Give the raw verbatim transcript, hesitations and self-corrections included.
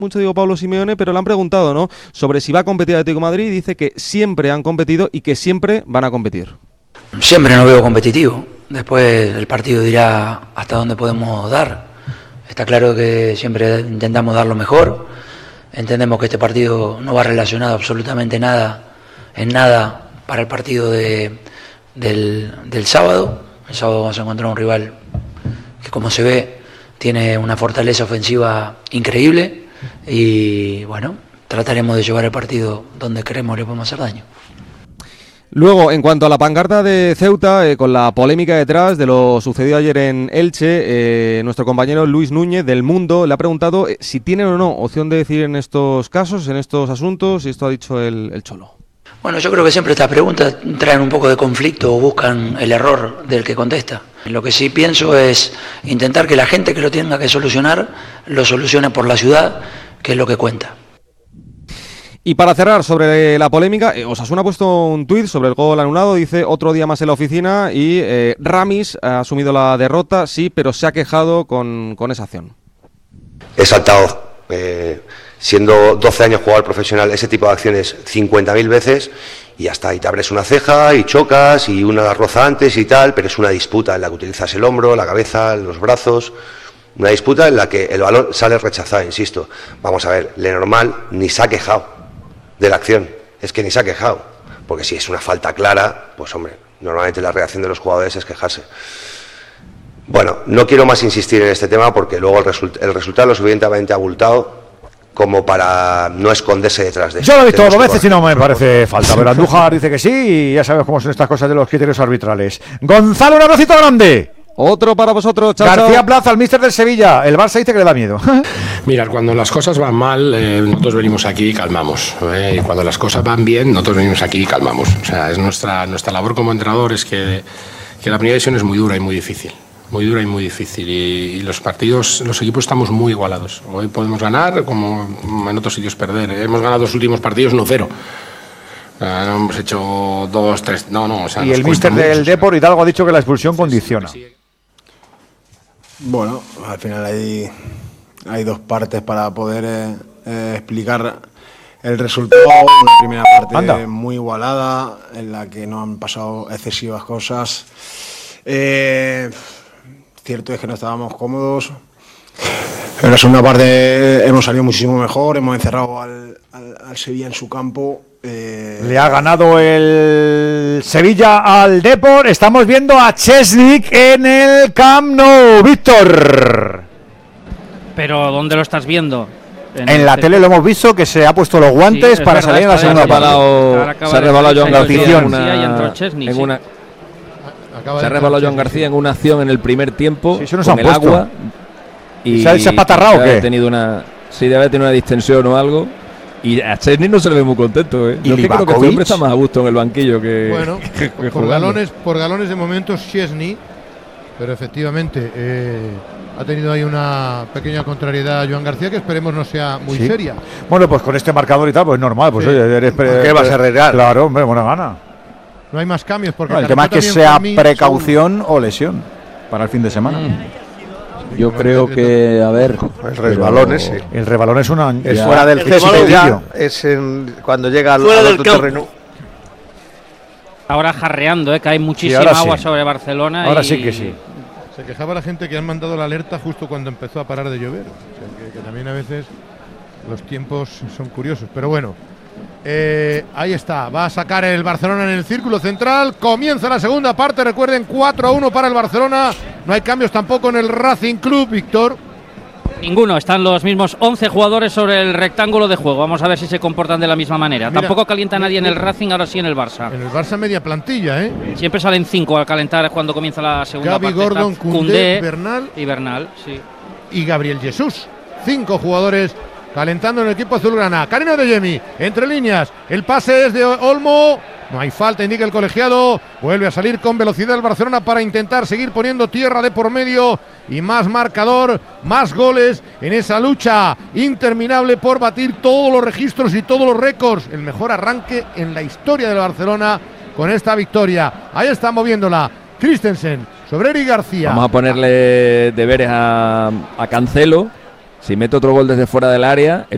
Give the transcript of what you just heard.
mucho digo Pablo Simeone, pero le han preguntado, ¿no?, sobre si va a competir Atlético de Madrid y dice que siempre han competido y que siempre van a competir. Siempre nos veo competitivo, después el partido dirá hasta dónde podemos dar. Está claro que siempre intentamos dar lo mejor, entendemos que este partido no va relacionado absolutamente nada, en nada para el partido de, del, del sábado. El sábado vamos a encontrar un rival que, como se ve, tiene una fortaleza ofensiva increíble. Y bueno, trataremos de llevar el partido donde queremos le podemos hacer daño. Luego, en cuanto a la pancarta de Ceuta, eh, con la polémica detrás de lo sucedido ayer en Elche, eh, nuestro compañero Luis Núñez del Mundo le ha preguntado eh, si tienen o no opción de decidir en estos casos, en estos asuntos, y esto ha dicho el, el Cholo. Bueno, yo creo que siempre estas preguntas traen un poco de conflicto o buscan el error del que contesta. Lo que sí pienso es intentar que la gente que lo tenga que solucionar, lo solucione por la ciudad, que es lo que cuenta. Y para cerrar sobre la polémica, eh, Osasuna ha puesto un tuit sobre el gol anulado, dice otro día más en la oficina y eh, Ramis ha asumido la derrota, sí, pero se ha quejado con, con esa acción. He saltado, eh, siendo doce años jugador profesional, ese tipo de acciones cincuenta mil veces y hasta ahí te abres una ceja y chocas y una roza antes y tal, pero es una disputa en la que utilizas el hombro, la cabeza, los brazos, una disputa en la que el balón sale rechazado, insisto. Vamos a ver, Lenormand ni se ha quejado de la acción, es que ni se ha quejado, porque si es una falta clara, pues hombre, normalmente la reacción de los jugadores es quejarse. Bueno, no quiero más insistir en este tema porque luego el, result el resultado es lo suficientemente abultado como para no esconderse detrás de eso. Yo lo he visto dos veces y no me parece falta, pero Andújar dice que sí y ya sabes cómo son estas cosas de los criterios arbitrales. Gonzalo, un abracito grande. Otro para vosotros, chao, García chao. Plaza, el míster del Sevilla. El Barça dice que le da miedo. Mira, cuando las cosas van mal, eh, nosotros venimos aquí y calmamos. Eh, y cuando las cosas van bien, nosotros venimos aquí y calmamos. O sea, es nuestra, nuestra labor como entrenador es que, que la primera división es muy dura y muy difícil. Muy dura y muy difícil. Y, y los partidos, los equipos estamos muy igualados. Hoy podemos ganar como en otros sitios perder. Hemos ganado los últimos partidos uno cero. Uh, hemos hecho dos, tres... No, no, o sea, y el míster del Depor, Hidalgo, ha dicho que la expulsión condiciona. Bueno, al final hay, hay dos partes para poder eh, eh, explicar el resultado. Una primera parte Anda. muy igualada, en la que no han pasado excesivas cosas. Eh, cierto es que no estábamos cómodos. En la segunda parte hemos salido muchísimo mejor, hemos encerrado al, al, al Sevilla en su campo. Eh... Le ha ganado el Sevilla al Depor. Estamos viendo a Chesnik en el Camp Nou. Víctor. ¿Pero dónde lo estás viendo? En, en la tele lo hemos visto, que se ha puesto los guantes sí, para verdad, salir en la segunda parte. Se ha rebalado Joan García en una, en una se ha rebalado Joan García en una acción en el primer tiempo sí, con el puesto. agua y ¿se ha espatarrado o qué? Tenido una, sí, debe haber tenido una distensión o algo. Y a Chesney no se le ve muy contento, ¿eh? Yo creo que este hombre está más a gusto en el banquillo que. Bueno, que, que por, galones, por galones de momento Chesney, pero efectivamente eh, ha tenido ahí una pequeña contrariedad a Joan García que esperemos no sea muy ¿Sí? seria. Bueno, pues con este marcador y tal, pues normal, pues sí. Oye, eres pre- ¿qué vas a arriesgar? Claro, hombre, buena gana. No hay más cambios porque no, el tema es que sea precaución según. o lesión para el fin de semana. Mm. Yo creo que, a ver, el resbalón ese. El resbalón es una. Es ya, fuera del césped ya, es en, cuando llega al, al otro terreno. Ahora jarreando, ¿eh? Que hay muchísima sí, agua sí. sobre Barcelona. Ahora y... sí que sí. Se quejaba la gente que han mandado la alerta justo cuando empezó a parar de llover. O sea, que, que también a veces los tiempos son curiosos. Pero bueno, eh, ahí está. Va a sacar el Barcelona en el círculo central. Comienza la segunda parte. Recuerden, cuatro a uno para el Barcelona. No hay cambios tampoco en el Racing Club, Víctor. Ninguno, están los mismos once jugadores sobre el rectángulo de juego. Vamos a ver si se comportan de la misma manera. Mira, tampoco calienta nadie en el Racing, ahora sí en el Barça. En el Barça media plantilla, ¿eh? Siempre salen cinco al calentar cuando comienza la segunda Gaby, parte. Gordon, Koundé, Bernal y Bernal, sí. Y Gabriel Jesús. Cinco jugadores calentando en el equipo azulgrana. Karina Adeyemi, entre líneas. El pase es de Olmo. No hay falta, indica el colegiado. Vuelve a salir con velocidad el Barcelona para intentar seguir poniendo tierra de por medio y más marcador, más goles en esa lucha interminable por batir todos los registros y todos los récords. El mejor arranque en la historia del Barcelona con esta victoria. Ahí está moviéndola Christensen sobre Eric García. Vamos a ponerle deberes a, a Cancelo. Si mete otro gol desde fuera del área, el